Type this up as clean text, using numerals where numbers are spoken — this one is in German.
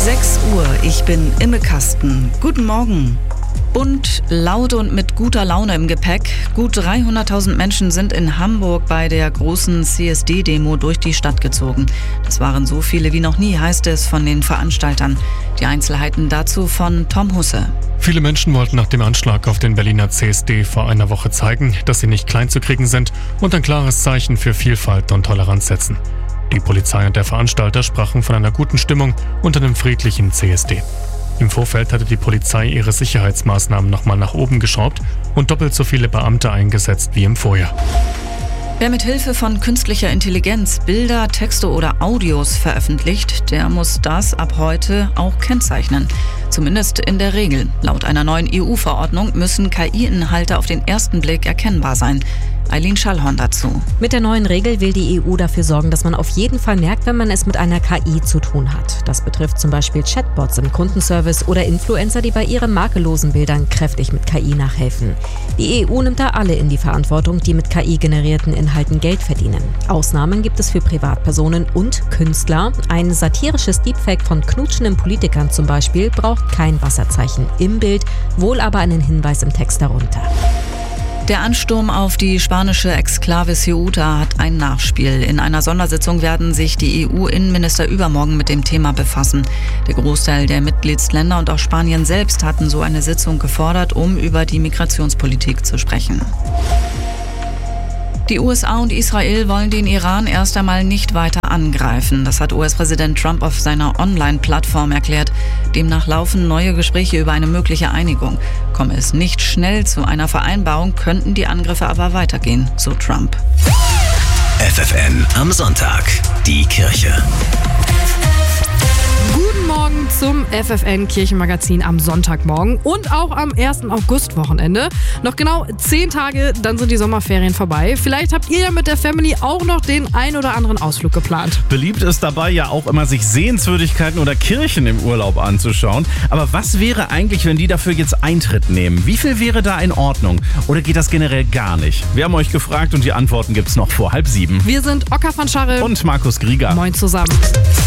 6 Uhr, ich bin Imme Kasten. Guten Morgen. Bunt, laut und mit guter Laune im Gepäck. Gut 300.000 Menschen sind in Hamburg bei der großen CSD-Demo durch die Stadt gezogen. Das waren so viele wie noch nie, heißt es von den Veranstaltern. Die Einzelheiten dazu von Tom Husse. Viele Menschen wollten nach dem Anschlag auf den Berliner CSD vor einer Woche zeigen, dass sie nicht klein zu kriegen sind und ein klares Zeichen für Vielfalt und Toleranz setzen. Die Polizei und der Veranstalter sprachen von einer guten Stimmung und einem friedlichen CSD. Im Vorfeld hatte die Polizei ihre Sicherheitsmaßnahmen nochmal nach oben geschraubt und doppelt so viele Beamte eingesetzt wie im Vorjahr. Wer mit Hilfe von künstlicher Intelligenz Bilder, Texte oder Audios veröffentlicht, der muss das ab heute auch kennzeichnen. Zumindest in der Regel. Laut einer neuen EU-Verordnung müssen KI-Inhalte auf den ersten Blick erkennbar sein. Eileen Schallhorn dazu. Mit der neuen Regel will die EU dafür sorgen, dass man auf jeden Fall merkt, wenn man es mit einer KI zu tun hat. Das betrifft zum Beispiel Chatbots im Kundenservice oder Influencer, die bei ihren makellosen Bildern kräftig mit KI nachhelfen. Die EU nimmt da alle in die Verantwortung, die mit KI-generierten Inhalten Geld verdienen. Ausnahmen gibt es für Privatpersonen und Künstler. Ein satirisches Deepfake von knutschenden Politikern zum Beispiel braucht kein Wasserzeichen im Bild, wohl aber einen Hinweis im Text darunter. Der Ansturm auf die spanische Exklave Ceuta hat ein Nachspiel. In einer Sondersitzung werden sich die EU-Innenminister übermorgen mit dem Thema befassen. Der Großteil der Mitgliedsländer und auch Spanien selbst hatten so eine Sitzung gefordert, um über die Migrationspolitik zu sprechen. Die USA und Israel wollen den Iran erst einmal nicht weiter angreifen. Das hat US-Präsident Trump auf seiner Online-Plattform erklärt. Demnach laufen neue Gespräche über eine mögliche Einigung. Komme es nicht schnell zu einer Vereinbarung, könnten die Angriffe aber weitergehen, so Trump. FFN am Sonntag. Die Kirche. Guten Morgen zum FFN Kirchenmagazin am Sonntagmorgen und auch am 1. August-Wochenende. Noch genau 10 Tage, dann sind die Sommerferien vorbei. Vielleicht habt ihr ja mit der Family auch noch den ein oder anderen Ausflug geplant. Beliebt ist dabei ja auch immer, sich Sehenswürdigkeiten oder Kirchen im Urlaub anzuschauen. Aber was wäre eigentlich, wenn die dafür jetzt Eintritt nehmen? Wie viel wäre da in Ordnung? Oder geht das generell gar nicht? Wir haben euch gefragt und die Antworten gibt's noch vor 6:30. Wir sind Ockar von Scharre und Markus Grieger. Moin zusammen.